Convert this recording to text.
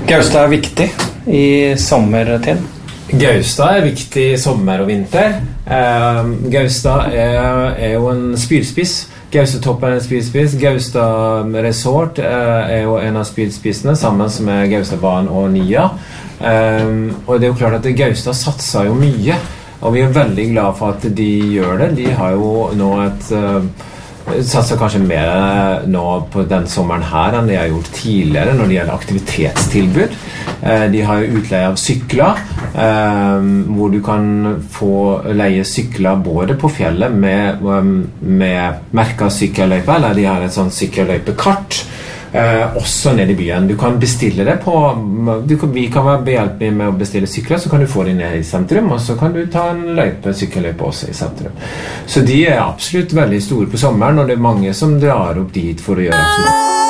Gaustad viktig i sommertid? Gaustad viktig i sommer og vinter. Gaustad jo en spydspiss. Gaustatoppen en spydspiss. Gaustad Resort jo en av spydspissene sammen med Gaustadbanen og Nia. Og det jo klart at Gaustad satser jo mye, og vi veldig glad for at de gjør det. De har jo nå satser kanskje mer nå på den sommeren her enn de har gjort tidligere når det gjelder aktivitetstilbud. De har jo utleie av sykler, hvor du kan få leie sykler både på fjellet med merket sykkelløype, eller de har et sånt sykkelløypekart, også ned i byen. Du kan bestille det vi kan være behjelpelige med å bestille sykler, så kan du få det ned i sentrum, og så kan du ta en sykkelløype også i sentrum. Så de absolutt veldig store på sommeren, og det mange som drar opp dit for å gjøre aktivitet.